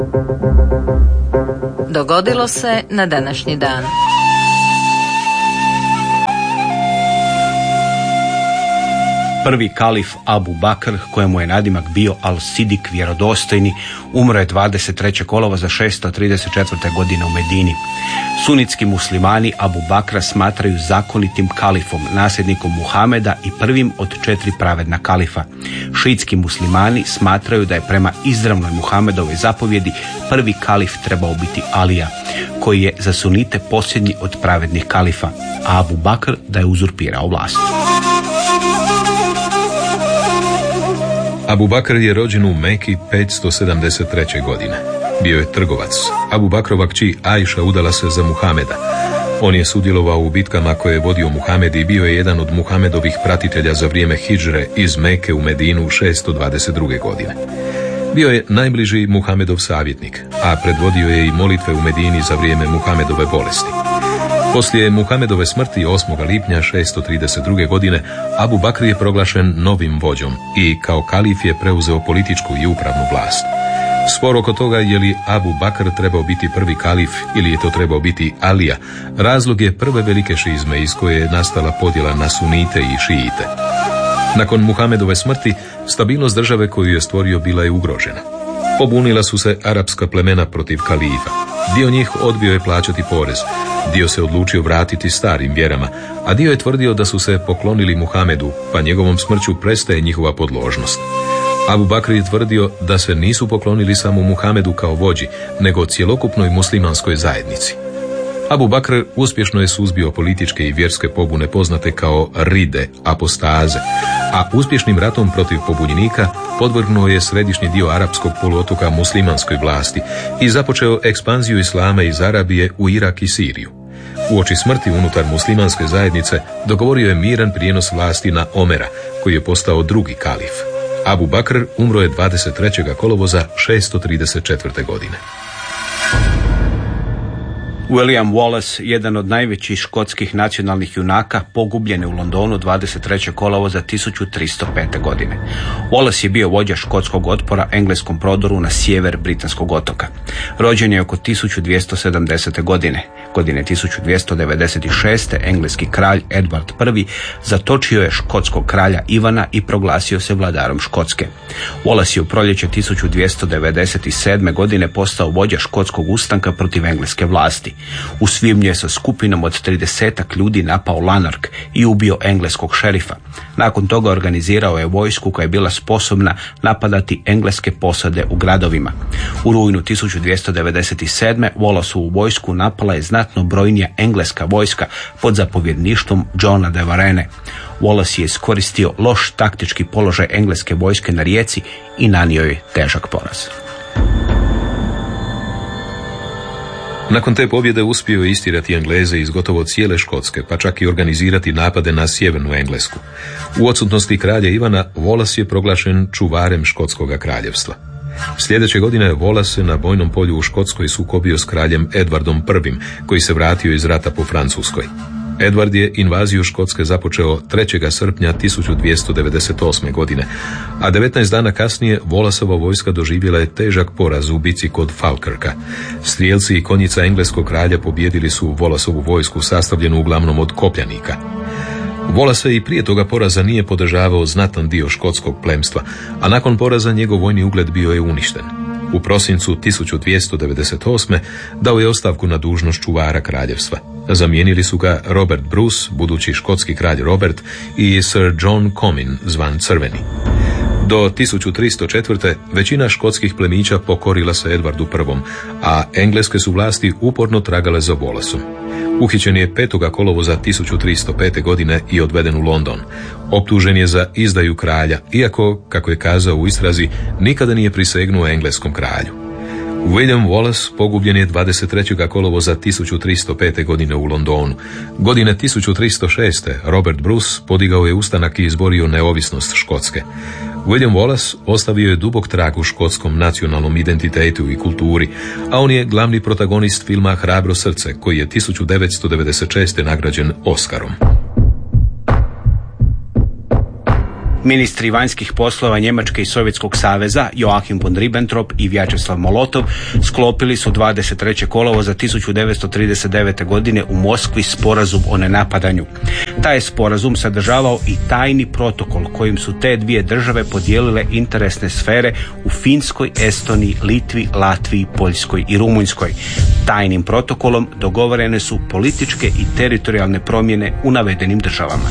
Dogodilo se na današnji dan. Prvi kalif Abu Bakr, kojemu je nadimak bio Al-Sidik vjerodostojni, umro je 23. kolovoza 634. godine u Medini. Sunitski muslimani Abu Bakra smatraju zakonitim kalifom, nasljednikom Muhameda i prvim od 4 pravedna kalifa. Šiitski muslimani smatraju da je prema izravnoj Muhamedovoj zapovjedi prvi kalif trebao biti Alija, koji je za sunite posljednji od pravednih kalifa, a Abu Bakr da je uzurpirao vlast. Abu Bakr je rođen u Meki 573. godine. Bio je trgovac. Abu Bakrova kći Ajša udala se za Muhameda. On je sudjelovao u bitkama koje je vodio Muhamed i bio je jedan od Muhamedovih pratitelja za vrijeme hidžre iz Meke u Medinu 622. godine. Bio je najbliži Muhamedov savjetnik, a predvodio je i molitve u Medini za vrijeme Muhamedove bolesti. Poslije Muhamedove smrti 8. lipnja 632. godine Abu Bakr je proglašen novim vođom i kao kalif je preuzeo političku i upravnu vlast. Spor oko toga je li Abu Bakr trebao biti prvi kalif ili je to trebao biti Alija, razlog je prve velike šizme iz koje je nastala podjela na sunite i šiite. Nakon Muhamedove smrti, stabilnost države koju je stvorio bila je ugrožena. Pobunila su se arapska plemena protiv kalifa. Dio njih odbio je plaćati porez, dio se odlučio vratiti starim vjerama, a dio je tvrdio da su se poklonili Muhamedu, pa njegovom smrću prestaje njihova podložnost. Abu Bakr je tvrdio da se nisu poklonili samo Muhamedu kao vođi, nego cjelokupnoj muslimanskoj zajednici. Abu Bakr uspješno je suzbio političke i vjerske pobune poznate kao ride, apostaze, a uspješnim ratom protiv pobunjenika podvrgnuo je središnji dio arapskog poluotoka muslimanskoj vlasti i započeo ekspanziju islama iz Arabije u Irak i Siriju. Uoči smrti unutar muslimanske zajednice dogovorio je miran prijenos vlasti na Omera, koji je postao drugi kalif. Abu Bakr umro je 23. kolovoza 634. godine. William Wallace, jedan od najvećih škotskih nacionalnih junaka, pogubljen je u Londonu 23. kolovoza 1305. godine. Wallace je bio vođa škotskog otpora engleskom prodoru na sjever Britanskog otoka. Rođen je oko 1270. godine. Godine 1296. engleski kralj Edward I zatočio je škotskog kralja Ivana i proglasio se vladarom Škotske. Wallace je u proljeće 1297. godine postao vođa škotskog ustanka protiv engleske vlasti. U svibnju je sa skupinom od 30 ljudi napao Lanark i ubio engleskog šerifa. Nakon toga organizirao je vojsku koja je bila sposobna napadati engleske posade u gradovima. U rujnu 1297. Wallaceovu vojsku napala je znatno brojnija engleska vojska pod zapovjedništvom Johna de Varenne. Wallace je iskoristio loš taktički položaj engleske vojske na rijeci i nanio je težak poraz. Nakon te pobjede uspio je istirati Engleze iz gotovo cijele Škotske, pa čak i organizirati napade na sjevernu Englesku. U odsutnosti kralja Ivana, Wallace je proglašen čuvarem Škotskoga kraljevstva. Sljedeće godine Wallace se na bojnom polju u Škotskoj sukobio s kraljem Edwardom I, koji se vratio iz rata po Francuskoj. Edward je invaziju Škotske započeo 3. srpnja 1298. godine, a 19 dana kasnije Wallaceova vojska doživjela je težak poraz u bici kod Falkirka. Strijelci i konjica engleskog kralja pobijedili su Wallaceovu vojsku sastavljenu uglavnom od kopljanika. Wallace i prije toga poraza nije podržavao znatan dio škotskog plemstva, a nakon poraza njegov vojni ugled bio je uništen. U prosincu 1298. dao je ostavku na dužnost čuvara kraljevstva. Zamijenili su ga Robert Bruce, budući škotski kralj Robert, i Sir John Comyn, zvan Crveni. Do 1304. većina škotskih plemića pokorila se Edwardu I, a engleske su vlasti uporno tragale za Wallaceom. Uhićen je 5. kolovoza 1305. godine i odveden u London. Optužen je za izdaju kralja, iako, kako je kazao u istrazi, nikada nije prisegnuo engleskom kralju. William Wallace pogubljen je 23. kolovoza 1305. godine u Londonu. Godine 1306. Robert Bruce podigao je ustanak i izborio neovisnost Škotske. William Wallace ostavio je dubok trag u škotskom nacionalnom identitetu i kulturi, a on je glavni protagonist filma Hrabro srce, koji je 1996. nagrađen Oscarom. Ministri vanjskih poslova Njemačke i Sovjetskog saveza Joachim von Ribbentrop i Vjačeslav Molotov sklopili su 23. kolovoza 1939. godine u Moskvi sporazum o nenapadanju. Taj je sporazum sadržavao i tajni protokol kojim su te dvije države podijelile interesne sfere u Finskoj, Estoniji, Litvi, Latviji, Poljskoj i Rumunjskoj. Tajnim protokolom dogovorene su političke i teritorijalne promjene u navedenim državama.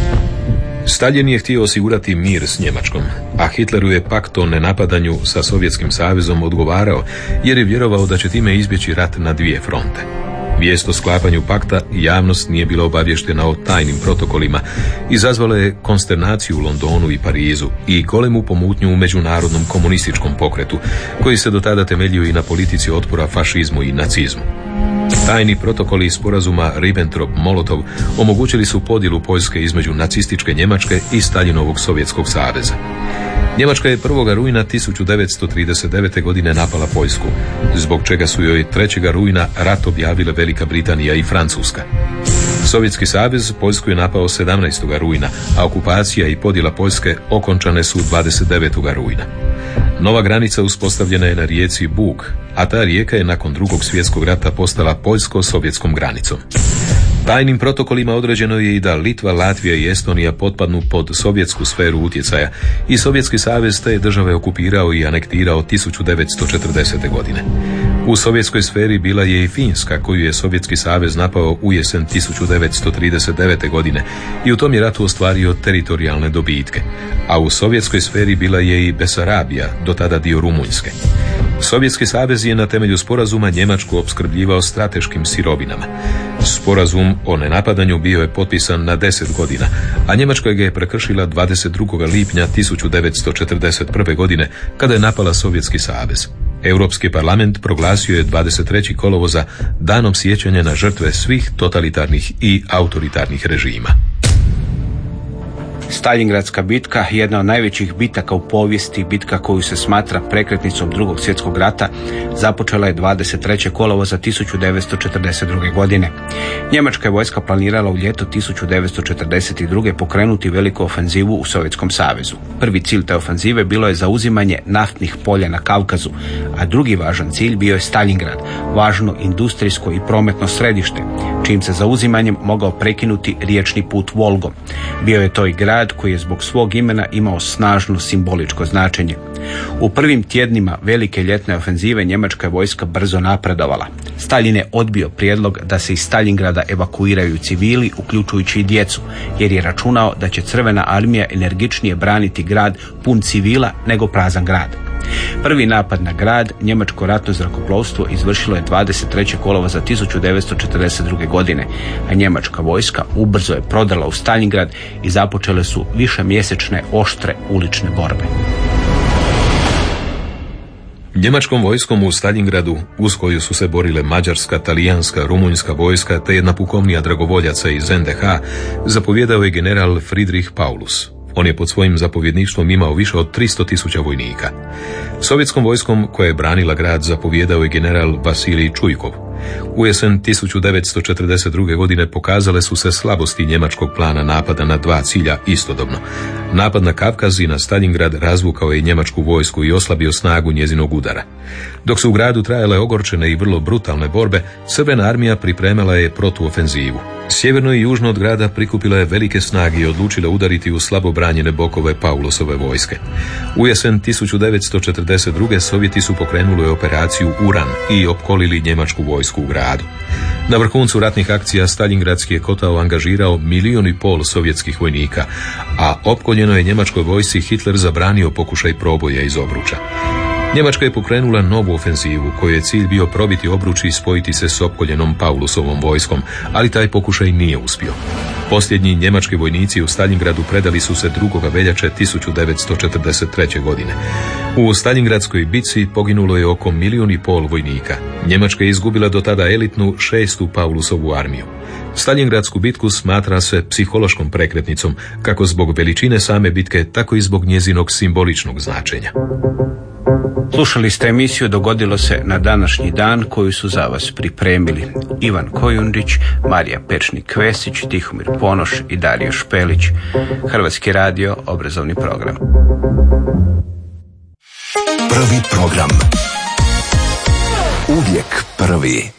Stalin je htio osigurati mir s Njemačkom, a Hitleru je pakt o nenapadanju sa Sovjetskim savezom odgovarao jer je vjerovao da će time izbjeći rat na dvije fronte. Vijest o sklapanju pakta javnost nije bila obavještena o tajnim protokolima, izazvala je konsternaciju u Londonu i Parizu i golemu pomutnju u međunarodnom komunističkom pokretu, koji se do tada temeljio i na politici otpora fašizmu i nacizmu. Tajni protokoli iz sporazuma Ribbentrop-Molotov omogućili su podjelu Poljske između nacističke Njemačke i Staljinovog Sovjetskog saveza. Njemačka je 1. rujna 1939. godine napala Poljsku, zbog čega su joj 3. rujna rat objavile Velika Britanija i Francuska. Sovjetski savez Poljsku je napao 17. rujna, a okupacija i podjela Poljske okončane su 29. rujna. Nova granica uspostavljena je na rijeci Bug, a ta rijeka je nakon Drugog svjetskog rata postala poljsko-sovjetskom granicom. Tajnim protokolima određeno je i da Litva, Latvija i Estonija potpadnu pod sovjetsku sferu utjecaja i Sovjetski savez te države okupirao i anektirao 1940. godine. U sovjetskoj sferi bila je i Finska, koju je Sovjetski savez napao u jesen 1939. godine i u tom je ratu ostvario teritorijalne dobitke, a u sovjetskoj sferi bila je i Besarabija, do tada dio Rumunjske. Sovjetski savez je na temelju sporazuma Njemačku opskrbljivao strateškim sirovinama. Sporazum o nenapadanju bio je potpisan na 10 godina, a Njemačka ga je prekršila 22. lipnja 1941. godine kada je napala Sovjetski savez. Europski parlament proglasio je 23. kolovoza danom sjećanja na žrtve svih totalitarnih i autoritarnih režima. Staljingradska bitka, jedna od najvećih bitaka u povijesti, bitka koju se smatra prekretnicom Drugog svjetskog rata, započela je 23. kolovoza 1942. godine. Njemačka je vojska planirala u ljeto 1942. pokrenuti veliku ofenzivu u Sovjetskom savezu. Prvi cilj te ofenzive bilo je zauzimanje naftnih polja na Kavkazu, a drugi važan cilj bio je Staljingrad, važno industrijsko i prometno središte, čijim se zauzimanjem mogao prekinuti riječni put Volgom. Bio je to i grad koji je zbog svog imena imao snažno simboličko značenje. U prvim tjednima velike ljetne ofenzive njemačka je vojska brzo napredovala. Staljin je odbio prijedlog da se iz Staljingrada evakuiraju civili, uključujući i djecu, jer je računao da će Crvena armija energičnije braniti grad pun civila nego prazan grad. Prvi napad na grad njemačko ratno zrakoplovstvo izvršilo je 23. kolovoza 1942. godine, a njemačka vojska ubrzo je prodala u Staljingrad i započele su višemjesečne oštre ulične borbe. Njemačkom vojskom u Staljingradu, uz koju su se borile mađarska, talijanska, rumunjska vojska te jedna pukovnija dragovoljaca iz NDH, zapovjedao je general Friedrich Paulus. On je pod svojim zapovjedništvom imao više od 300.000 vojnika. Sovjetskom vojskom koja je branila grad zapovjedao je general Vasilij Čujkov. U jesen 1942. godine pokazale su se slabosti njemačkog plana napada na dva cilja istodobno. Napad na Kavkaz i na Staljingrad razvukao je njemačku vojsku i oslabio snagu njezinog udara. Dok su u gradu trajale ogorčene i vrlo brutalne borbe, Crvena armija pripremala je protuofenzivu. Sjeverno i južno od grada prikupila je velike snage i odlučila udariti u slabo branjene bokove Paulusove vojske. U jesen 1942. Sovjeti su pokrenuli operaciju Uran i opkolili njemačku vojsku u gradu. Na vrhuncu ratnih akcija Staljingradski je kotao angažirao 1,5 milijuna sovjetskih vojnika, a opkoljeno je njemačkoj vojsci Hitler zabranio pokušaj proboja iz obruča. Njemačka je pokrenula novu ofenzivu, kojoj je cilj bio probiti obruč i spojiti se s opkoljenom Paulusovom vojskom, ali taj pokušaj nije uspio. Posljednji njemački vojnici u Staljingradu predali su se 2. veljače 1943. godine. U Staljingradskoj bitci poginulo je oko 1,5 milijuna vojnika. Njemačka je izgubila do tada elitnu 6. Paulusovu armiju. Staljingradsku bitku smatra se psihološkom prekretnicom, kako zbog veličine same bitke, tako i zbog njezinog simboličnog značenja. Slušali ste emisiju Dogodilo se na današnji dan, koju su za vas pripremili Ivan Kojundić, Marija Pečnik-Kvesić, Tihomir Ponoš i Dario Špelić. Hrvatski radio, obrazovni program. Prvi program. Uvijek prvi.